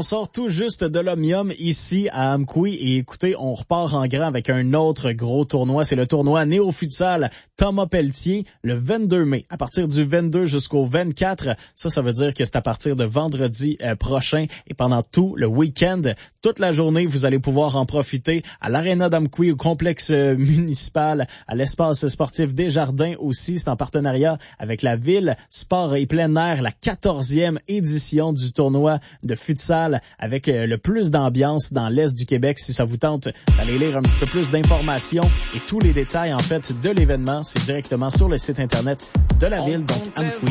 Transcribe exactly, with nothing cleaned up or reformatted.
sort tout juste de l'Omnium ici à Amqui et écoutez, on repart en grand avec un autre gros tournoi. C'est le tournoi Néo-Futsal Thomas Pelletier le vingt-deux mai. À partir du vingt-deux jusqu'au vingt-quatre, ça, ça veut dire que c'est à partir de vendredi euh, prochain et pendant tout le week-end. Toute la journée, vous allez pouvoir en profiter à l'Arena d'Amqui, au complexe euh, municipal, à l'espace sportif Desjardins aussi. C'est en partenariat avec la ville, sport et plein air, la quatorzième édition du tournoi de futsal avec euh, le plus d'ambiance dans l'Est du Québec. Si ça vous tente d'aller lire un petit peu plus d'informations et tous les détails en fait de l'événement, c'est directement sur le site internet de la ville, donc Amqui.